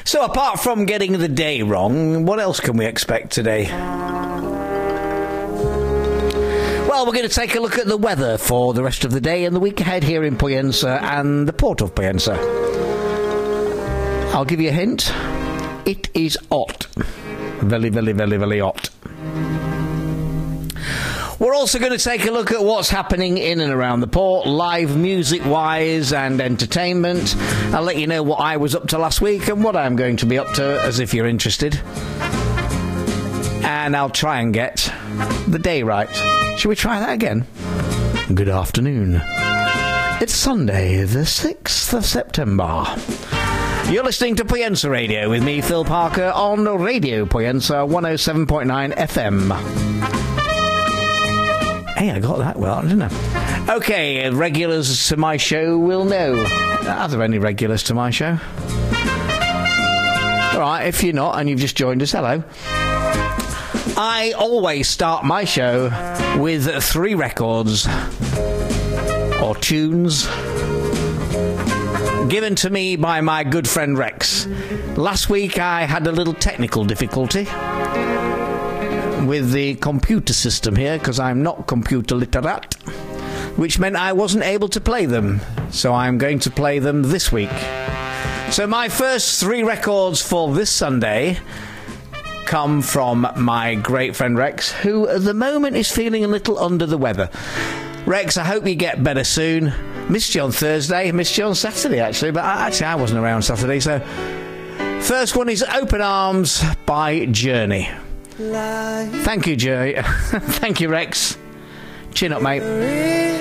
So apart from getting the day wrong, what else can we expect today? Well, we're going to take a look at the weather for the rest of the day and the week ahead here in Poyensa and the port of Poyensa. I'll give you a hint. It is hot. Very, very, very, very hot. We're also going to take a look at what's happening in and around the port, live music-wise and entertainment. I'll let you know what I was up to last week and what I'm going to be up to, as if you're interested. And I'll try and get the day right. Shall we try that again? Good afternoon. It's Sunday, the 6th of September. You're listening to Poyensa Radio with me, Phil Parker, on Radio Poyensa 107.9 FM. Hey, I got that well, didn't I? Okay, regulars to my show will know. Are there any regulars to my show? All right, if you're not and you've just joined us, hello. I always start my show with 3 records or tunes given to me by my good friend Rex. Last week I had a little technical difficulty with the computer system here because I'm not computer literate, which meant I wasn't able to play them. So I'm going to play them this week. So my first 3 records for this Sunday come from my great friend Rex, who at the moment is feeling a little under the weather. Rex, I hope you get better soon. Missed you on Thursday, missed you on Saturday actually, but I wasn't around Saturday. So first one is Open Arms by Journey. Thank you, Joey. Thank you, Rex. Chin up, mate.